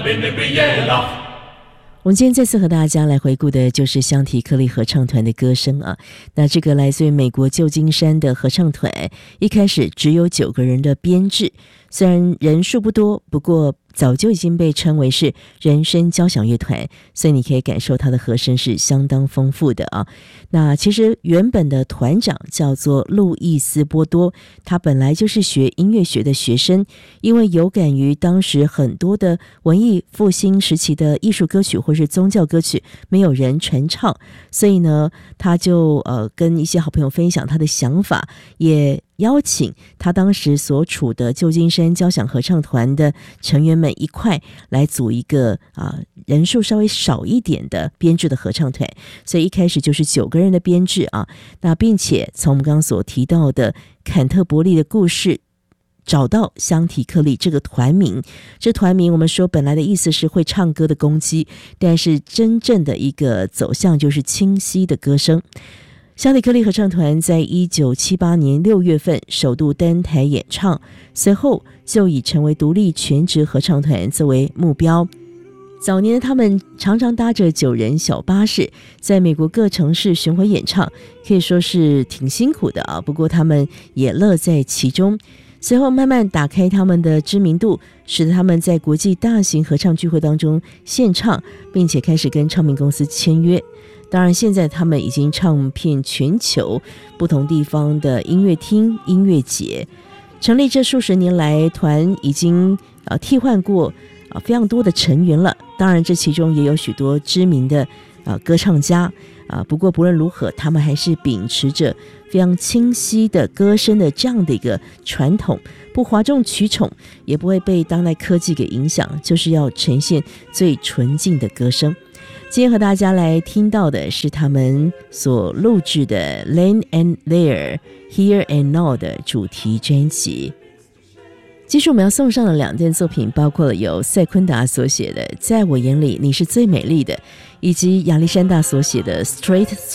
我们今天再次和大家来回顾的就是香缇克利合唱团的歌声啊。那这个来自于美国旧金山的合唱团，一开始只有9个人的编制，虽然人数不多，不过早就已经被称为是人声交响乐团，所以你可以感受它的和声是相当丰富的啊。那其实原本的团长叫做路易斯波多，他本来就是学音乐学的学生，因为有感于当时很多的文艺复兴时期的艺术歌曲或是宗教歌曲没有人传唱，所以呢他就跟一些好朋友分享他的想法，也邀请他当时所处的旧金山交响合唱团的成员们一块来组一个人数稍微少一点的编制的合唱团，所以一开始就是9个人的编制啊。那并且从我们刚刚所提到的坎特伯利的故事找到香缇克利这个团名，这团名我们说本来的意思是会唱歌的公鸡，但是真正的一个走向就是清晰的歌声。香缇克利合唱团在1978年6月份首度登台演唱，随后就以成为独立全职合唱团作为目标。早年他们常常搭着9人小巴士在美国各城市巡回演唱，可以说是挺辛苦的啊，不过他们也乐在其中。随后慢慢打开他们的知名度，使得他们在国际大型合唱聚会当中献唱，并且开始跟唱片公司签约。当然现在他们已经唱遍全球不同地方的音乐厅、音乐节。成立这数十年来，团已经替换过非常多的成员了，当然这其中也有许多知名的歌唱家不过不论如何，他们还是秉持着非常清晰的歌声的这样的一个传统，不哗众取宠，也不会被当代科技给影响，就是要呈现最纯净的歌声。今天和大家来听到的是他们所录制的 Then and There Here and Now 的主题专辑。接着我们要送上的2件作品，包括了有塞昆达所写的《在我眼里你是最美丽的》，以及亚历山大所写的《Straight